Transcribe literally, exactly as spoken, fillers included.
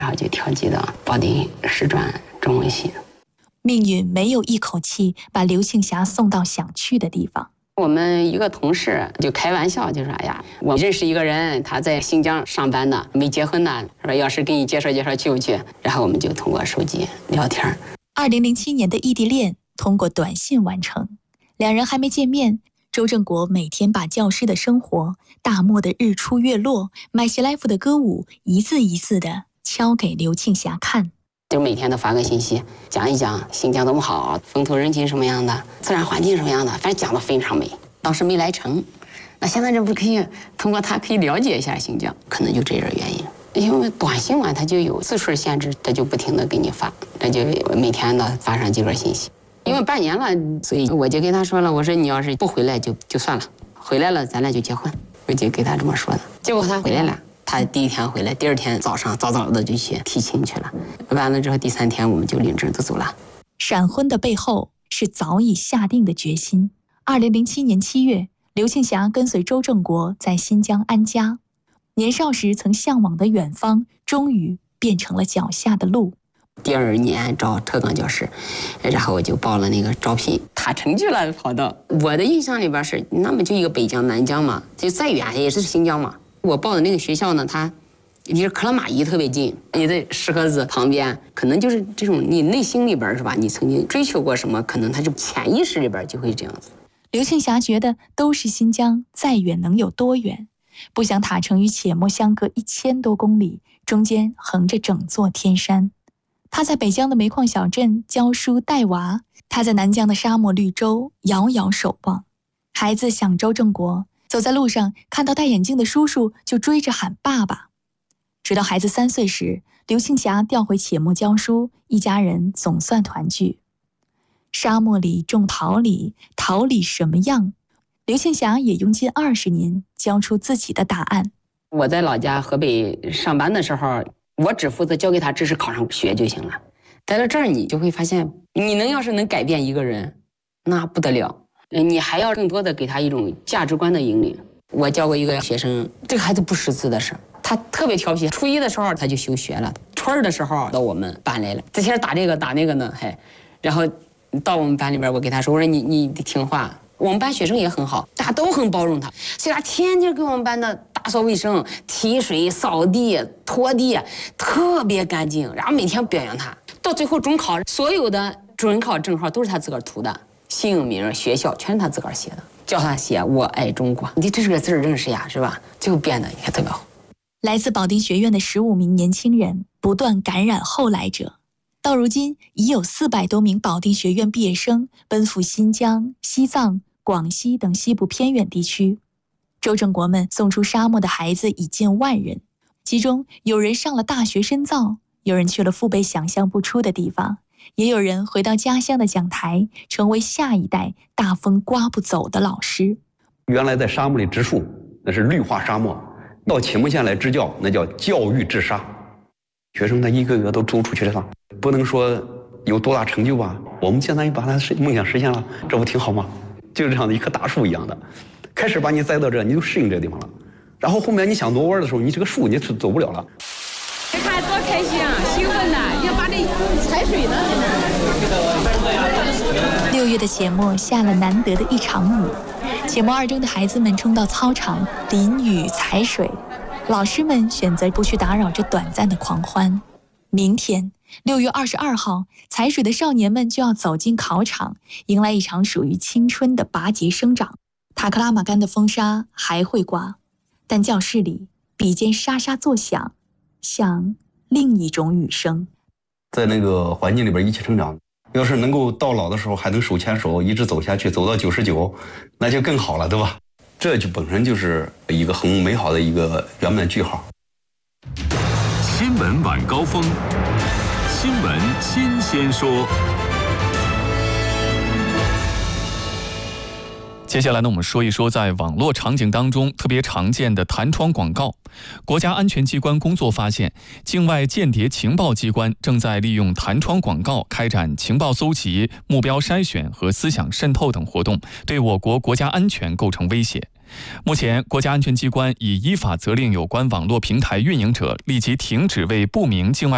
然后就调剂到保定师专中文系。 命运没有一口气把刘庆霞送到想去的地方。 我们一个同事就开玩笑，就说：“哎呀，我认识一个人，他在新疆上班呢，没结婚呢，说要是给你介绍介绍，去不去？”然后我们就通过手机聊天。 二零零七年的异地恋通过短信完成，两人还没见面，周正国每天把教师的生活、大漠的日出月落、麦西来夫的歌舞一字一字地敲给刘庆霞看。 就每天都发个信息，讲一讲新疆多么好，风土人情什么样的，自然环境什么样的，反正讲得非常美。当时没来成，那现在这不可以通过它可以了解一下新疆，可能就这点原因。因为短信嘛，它就有字数限制，它就不停地给你发，它就每天的发上几个信息。因为半年了，所以我就跟他说了，我说你要是不回来就就算了，回来了咱俩就结婚，我就给他这么说的。结果他回来了。他第一天回来，第二天早上早早的就去提亲去了。完了之后，第三天我们就领证就走了。 闪婚的背后是早已下定的决心。二零零七年七月，刘庆霞跟随周正国在新疆安家。年少时曾向往的远方，终于变成了脚下的路。 第二年招特岗教师，然后我就报了那个招聘，他成绩了跑到。我的印象里边是，那么就一个北疆、南疆嘛，就再远也是新疆嘛。我报的那个学校呢，它离克拉玛依特别近，也在石河子旁边，可能就是这种你内心里边是吧？你曾经追求过什么，可能它是潜意识里边就会这样子。 刘庆霞觉得都是新疆，再远能有多远？不想塔城与且末相隔一千多公里，中间横着整座天山。他在北疆的煤矿小镇教书带娃，他在南疆的沙漠绿洲遥遥守望。孩子想周正国。走在路上，看到戴眼镜的叔叔就追着喊爸爸。直到孩子三岁时，刘庆霞调回且末教书，一家人总算团聚。沙漠里种桃李，桃李什么样？刘庆霞也用近二十年教出自己的答案。 我在老家河北上班的时候，我只负责教给他知识考上学就行了。来到这儿，你就会发现，你能要是能改变一个人，那不得了。你还要更多的给他一种价值观的引领。我教过一个学生，这个孩子不识字的事，他特别调皮。初一的时候他就休学了，初二的时候到我们班来了，之前打这个打那个呢，还，然后到我们班里边，我给他说，我说你你听话。我们班学生也很好，大家都很包容他，所以他天天给我们班的打扫卫生、提水、扫地、拖地，特别干净。然后每天表扬他，到最后中考，所有的准考证号都是他自个儿涂的。姓名、学校全是他自个儿写的，叫他写我爱中国，你这是个字认识呀，是吧？最后变得你看特别好。 来自保定学院的十五名年轻人不断感染后来者，到如今已有四百多名保定学院毕业生奔赴新疆、西藏、广西等西部偏远地区。周正国们送出沙漠的孩子已近万人，其中有人上了大学深造，有人去了父辈想象不出的地方。也有人回到家乡的讲台，成为下一代大风刮不走的老师。 原来在沙漠里植树，那是绿化沙漠；到且末县来支教，那叫教育治沙。学生他一个个都走出去了，不能说有多大成就吧，我们现在把他梦想实现了，这不挺好吗？就是这样的一棵大树一样的，开始把你栽到这，你就适应这个地方了。然后后面你想挪弯的时候，你这个树你是走不了了。 你看多开心啊，兴奋呐！要把这踩水呢。 六月的且末下了难得的一场雨，且末二中的孩子们冲到操场淋雨踩水，老师们选择不去打扰这短暂的狂欢。明天六月二十二号，踩水的少年们就要走进考场，迎来一场属于青春的拔节生长。塔克拉玛干的风沙还会刮，但教室里笔尖沙沙作响，像另一种雨声。 在那个环境里边一起成长，要是能够到老的时候还能手牵手一直走下去，走到九十九，那就更好了，对吧？这就本身就是一个很美好的一个圆满句号。 新闻晚高峰，新闻新鲜说。 接下来呢，我们说一说在网络场景当中特别常见的弹窗广告。国家安全机关工作发现，境外间谍情报机关正在利用弹窗广告开展情报搜集、目标筛选和思想渗透等活动，对我国国家安全构成威胁。目前，国家安全机关已依法责令有关网络平台运营者立即停止为不明境外